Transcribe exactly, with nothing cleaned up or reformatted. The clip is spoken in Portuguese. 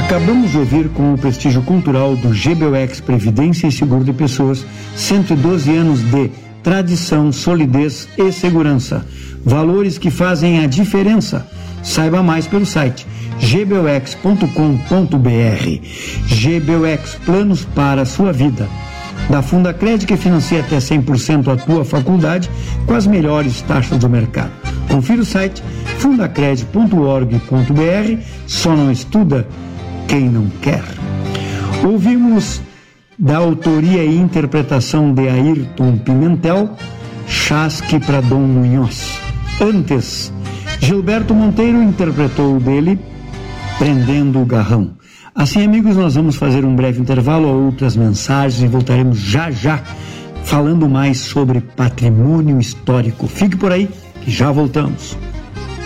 Acabamos de ouvir com o prestígio cultural do G B U X Previdência e Seguro de Pessoas, cento e doze anos de tradição, solidez e segurança. Valores que fazem a diferença. Saiba mais pelo site g b u x ponto com ponto b r. G B U X, planos para a sua vida. Da Fundacred, que financia até cem por cento a tua faculdade com as melhores taxas do mercado. Confira o site fundacred ponto org ponto b r. Só não estuda quem não quer. Ouvimos da autoria e interpretação de Ayrton Pimentel, Chasque para Dom Munhoz. Antes, Gilberto Monteiro interpretou dele Prendendo o Garrão. Assim, amigos, nós vamos fazer um breve intervalo a outras mensagens e voltaremos já já falando mais sobre patrimônio histórico. Fique por aí que já voltamos.